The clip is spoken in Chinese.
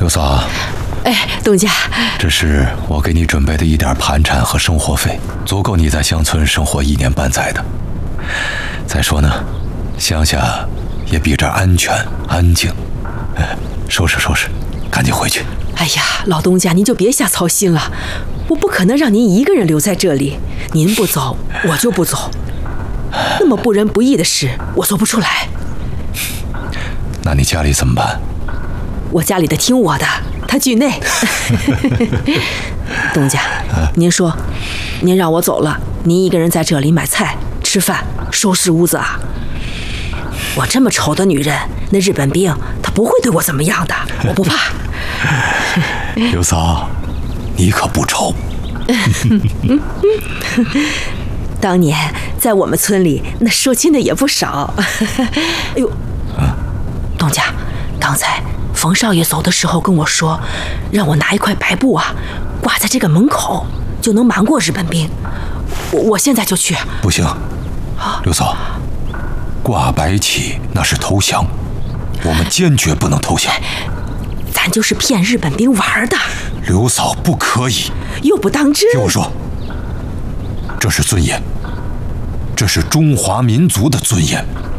刘嫂， 哎，东家， 这是我给你准备的一点盘缠和生活费，足够你在乡村生活1年半载的。再说呢，乡下也比这儿安全安静。收拾收拾，赶紧回去。 哎呀，老东家，您就别瞎操心了，我不可能让您一个人留在这里，您不走，我就不走。那么不仁不义的事，我做不出来。 那你家里怎么办？ 我家里的听我的，他惧内。东家，您说，您让我走了，您一个人在这里买菜、吃饭、收拾屋子啊？我这么丑的女人，那日本兵他不会对我怎么样的，我不怕。 刘嫂，你可不丑。 当年在我们村里，那说亲的也不少。哎呦，东家，刚才冯少爷走的时候跟我说，让我拿一块白布啊，挂在这个门口，就能瞒过日本兵。我现在就去。 不行，刘嫂，挂白旗那是投降，我们坚决不能投降。 咱就是骗日本兵玩的。 刘嫂不可以， 又不当真。 听我说，这是尊严，这是中华民族的尊严。